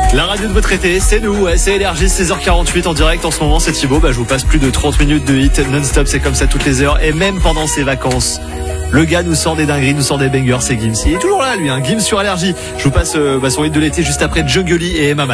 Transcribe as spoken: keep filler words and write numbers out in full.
La radio de votre été, c'est nous, ouais, c'est Énergie, seize heures quarante-huit en direct en ce moment, c'est Thibaut. Bah, je vous passe plus de trente minutes de hit non-stop, c'est comme ça toutes les heures, et même pendant ses vacances. Le gars nous sort des dingueries, nous sort des bangers, c'est Gims. Il est toujours là, lui, hein, Gims sur Énergie. Je vous passe euh, bah, son hit de l'été juste après Jungle et Emma.